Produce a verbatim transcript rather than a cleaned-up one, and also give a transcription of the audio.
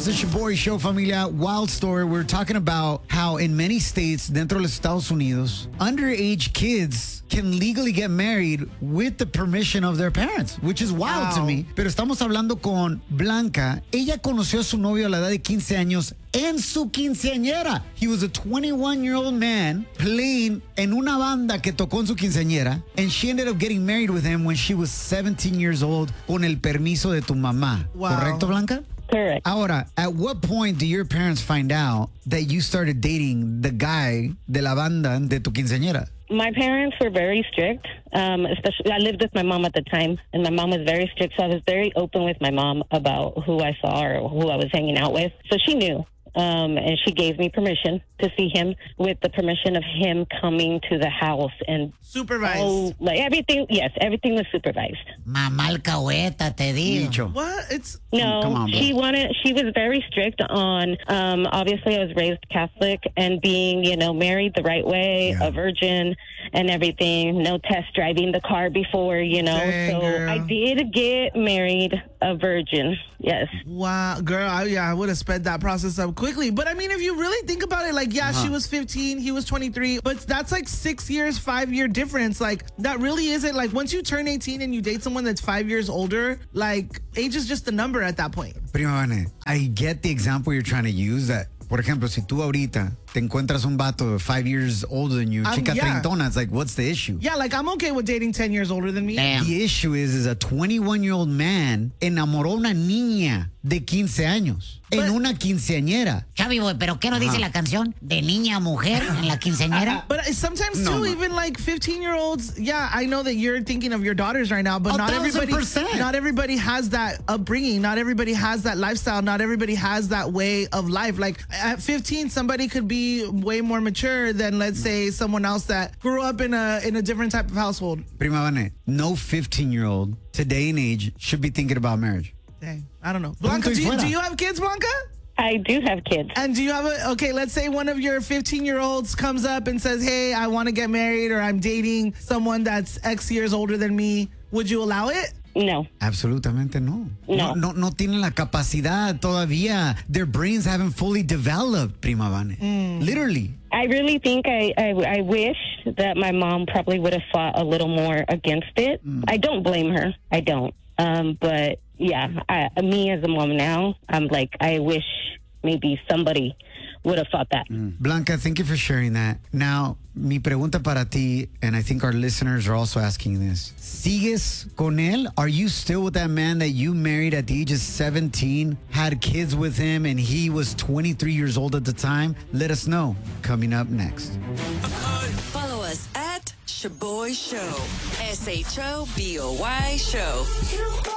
Regresamos a Shaboy Show, familia. Wild story. We're talking about how in many states dentro de los Estados Unidos, underage kids can legally get married with the permission of their parents, which is wild wow. to me. Pero estamos hablando con Blanca. Ella conoció a su novio a la edad de quince años en su quinceañera. He was a twenty-one-year-old man playing en una banda que tocó en su quinceañera, and she ended up getting married with him when she was seventeen years old con el permiso de tu mamá. Wow. ¿Correcto, Blanca? Correct. Ahora, at what point do your parents find out that you started dating the guy de la banda de tu quinceañera? My parents were very strict, um, especially I lived with my mom at the time, and my mom was very strict, so I was very open with my mom about who I saw or who I was hanging out with. So she knew, um, and she gave me permission to see him with the permission of him coming to the house and supervised. Oh, like everything, yes, everything was supervised. Mamá alcahueta, te digo. Dicho. What? It's No, Come on, bro. she wanted. She was very strict on. Um, obviously, I was raised Catholic and being, you know, married the right way, Yeah. a virgin, and everything. No test driving the car before, you know. Dang, so girl. I did get married a virgin. Yes. wow, girl. I, yeah, I would have sped that process up quickly. But I mean, if you really think about it, like, yeah, Uh-huh. she was fifteen, he was twenty-three, but that's like six years, five year difference. Like, that really isn't like once you turn eighteen and you date someone that's five years older, like, age is just a number at that point. Prima Vane, I get the example you're trying to use that. Por ejemplo, si tú ahorita te encuentras un vato five years older than you, Um, chica yeah. treintona, it's like, what's the issue? Yeah, like, I'm okay with dating ten years older than me. Damn. The issue is, is a twenty-one-year-old man enamoró a una niña de quince años But- en una quinceañera. Chavi, boy, pero ¿qué nos dice la canción? De niña a mujer en la quinceañera. But sometimes, No, too, no. even like fifteen-year-olds, yeah, I know that you're thinking of your daughters right now, but A not thousand everybody percent. not everybody has that upbringing. Not everybody has that lifestyle. Not everybody has that way of life. Like, at fifteen, somebody could be way more mature than, let's say, someone else that grew up in a in a different type of household. Prima Vane, no fifteen-year-old today and age should be thinking about marriage. Dang, I don't know. Punto Blanca, y do you, fuera. do you have kids, Blanca? I do have kids. And do you have a, okay, let's say one of your fifteen-year-olds comes up and says, hey, I want to get married, or I'm dating someone that's X years older than me. Would you allow it? No. Absolutamente no. No. No, no tienen la capacidad todavía. Their brains haven't fully developed, Prima Vane. Literally. I really think I, I, I wish that my mom probably would have fought a little more against it. I don't blame her. I don't. Um, but yeah, I, me as a mom now, I'm like, I wish maybe somebody would have fought that. Blanca, thank you for sharing that. Now, mi pregunta para ti, and I think our listeners are also asking this. ¿Sigues con él? Are you still with that man that you married at the age of seventeen, had kids with him, and he was twenty-three years old at the time? Let us know. Coming up next. Follow us at Shaboy Show. S H O B O Y Show.